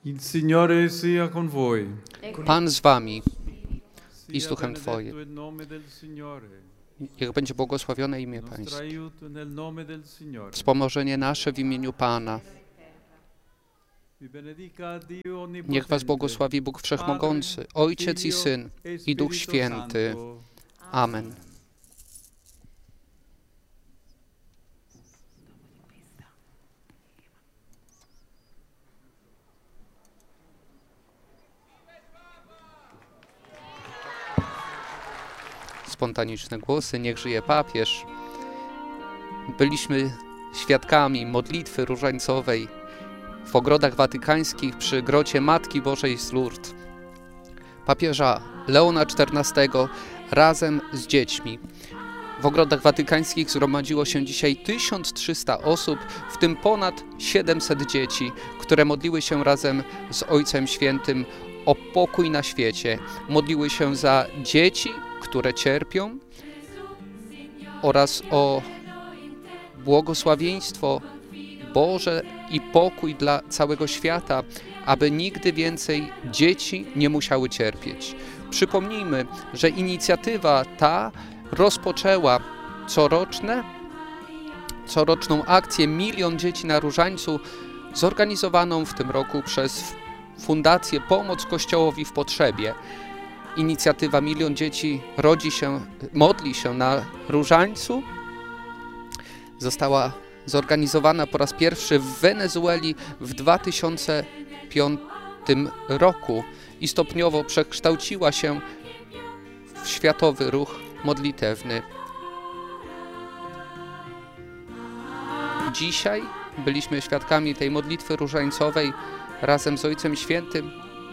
Il Signore sia con voi. Pan z wami i z Sia duchem benedetto Twoim. il nome del Signore. Niech będzie błogosławione imię Nostro Pańskie. aiuto nel nome del Signore. Wspomożenie nasze w imieniu Pana. Vi benedica Dio onnipotente, Niech was błogosławi Bóg Wszechmogący, Ojciec i Syn i Duch Spirito Święty. Santo. Amen. Spontaniczne głosy, niech żyje papież. Byliśmy świadkami modlitwy różańcowej w ogrodach watykańskich przy grocie Matki Bożej z Lourdes. Papieża Leona XIV razem z dziećmi. W ogrodach watykańskich zgromadziło się dzisiaj 1300 osób, w tym ponad 700 dzieci, które modliły się razem z Ojcem Świętym o pokój na świecie. Modliły się za dzieci, które cierpią, oraz o błogosławieństwo Boże i pokój dla całego świata, aby nigdy więcej dzieci nie musiały cierpieć. Przypomnijmy, że inicjatywa ta rozpoczęła coroczną akcję Milion Dzieci na Różańcu, zorganizowaną w tym roku przez Fundację Pomoc Kościołowi w Potrzebie. Inicjatywa Milion Dzieci modli się na Różańcu. Została zorganizowana po raz pierwszy w Wenezueli w 2005 roku i stopniowo przekształciła się w światowy ruch modlitewny. Dzisiaj byliśmy świadkami tej modlitwy różańcowej razem z Ojcem Świętym.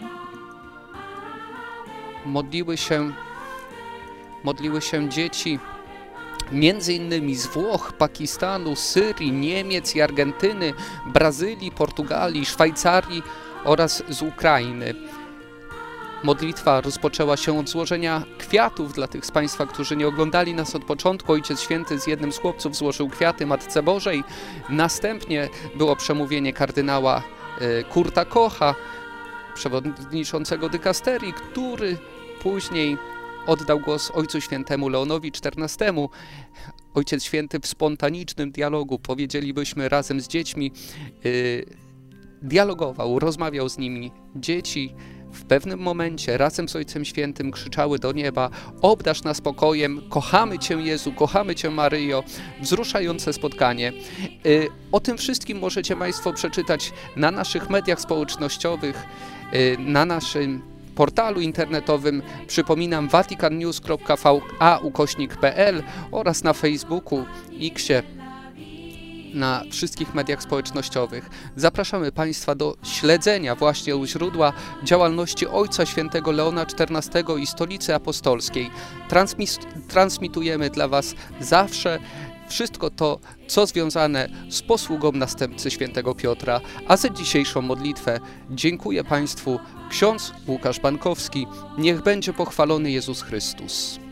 Modliły się dzieci między innymi z Włoch, Pakistanu, Syrii, Niemiec i Argentyny, Brazylii, Portugalii, Szwajcarii oraz z Ukrainy. Modlitwa rozpoczęła się od złożenia kwiatów dla tych z Państwa, którzy nie oglądali nas od początku. Ojciec Święty z jednym z chłopców złożył kwiaty Matce Bożej. Następnie było przemówienie kardynała Kurta Kocha, przewodniczącego dykasterii, który później oddał głos Ojcu Świętemu Leonowi XIV. Ojciec Święty w spontanicznym dialogu, powiedzielibyśmy, razem z dziećmi, dialogował, rozmawiał z nimi. Dzieci w pewnym momencie razem z Ojcem Świętym krzyczały do nieba: obdarz nas spokojem, kochamy Cię Jezu, kochamy Cię Maryjo. Wzruszające spotkanie. O tym wszystkim możecie Państwo przeczytać na naszych mediach społecznościowych, na naszym portalu internetowym, przypominam, vaticannews.va/pl oraz na Facebooku, Xie, na wszystkich mediach społecznościowych. Zapraszamy Państwa do śledzenia właśnie u źródła działalności Ojca Świętego Leona XIV i Stolicy Apostolskiej. Transmitujemy dla Was zawsze wszystko to, co związane z posługą następcy świętego Piotra. A za dzisiejszą modlitwę dziękuję Państwu ksiądz Łukasz Bankowski. Niech będzie pochwalony Jezus Chrystus.